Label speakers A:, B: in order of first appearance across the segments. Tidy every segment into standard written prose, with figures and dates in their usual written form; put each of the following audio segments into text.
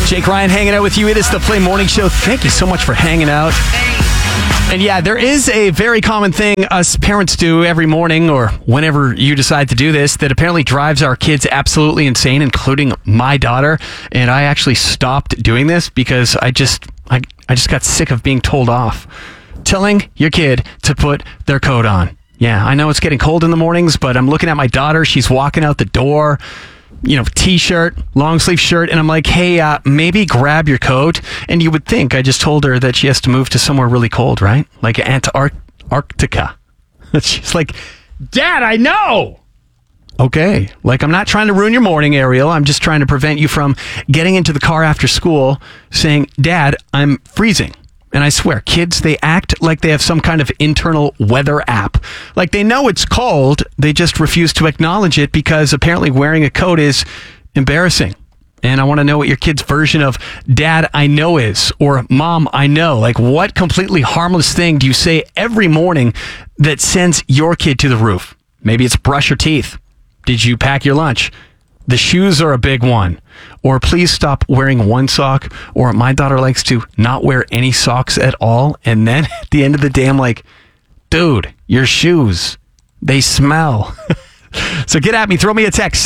A: Jake Ryan hanging out with you. It is the Play Morning Show. Thank you so much for hanging out. And yeah, there is a very common thing us parents do every morning or whenever you decide to do this that apparently drives our kids absolutely insane, including my daughter. And I actually stopped doing this because I just got sick of being told off. Telling your kid to put their coat on. Yeah, I know it's getting cold in the mornings, but I'm looking at my daughter. She's walking out the door, t-shirt, long sleeve shirt. And I'm like, hey, maybe grab your coat. And you would think I just told her that she has to move to somewhere really cold, right? Like Antarctica. She's like, Dad, I know. Okay. Like, I'm not trying to ruin your morning, Ariel. I'm just trying to prevent you from getting into the car after school saying, Dad, I'm freezing. And I swear, kids, they act like they have some kind of internal weather app. Like they know it's cold, they just refuse to acknowledge it because apparently wearing a coat is embarrassing. And I want to know what your kid's version of Dad, I know is, or Mom, I know. Like what completely harmless thing do you say every morning that sends your kid to the roof? Maybe it's brush your teeth. Did you pack your lunch? The shoes are a big one. Or please stop wearing one sock. Or my daughter likes to not wear any socks at all. And then at the end of the day, I'm like, dude, your shoes, they smell. So get at me. Throw me a text,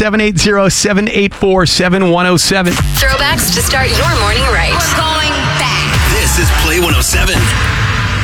A: 780-784-7107.
B: Throwbacks to start your morning right.
C: We're going back. This is Play 107.